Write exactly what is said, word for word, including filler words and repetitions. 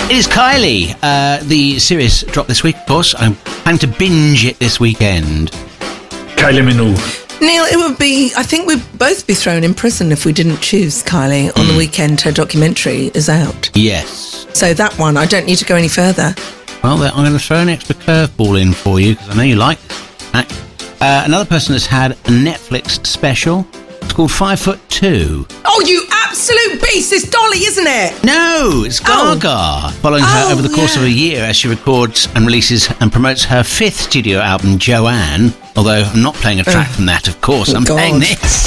It is Kylie. Uh, the series dropped this week, of course. I'm planning to binge it this weekend. Kylie Minogue. Neil, it would be, I think we'd both be thrown in prison if we didn't choose Kylie on mm. the weekend. Her documentary is out. Yes. So that one, I don't need to go any further. Well, I'm going to throw an extra curveball in for you because I know you like this. Uh, another person has had a Netflix special. It's called Five Foot Two. Oh, you absolute beast! It's Dolly, isn't it? No, it's Gaga. Oh. Following her oh, over the course yeah. of a year as she records and releases and promotes her fifth studio album, Joanne. Although I'm not playing a track oh. from that, of course. Oh, I'm God. playing this.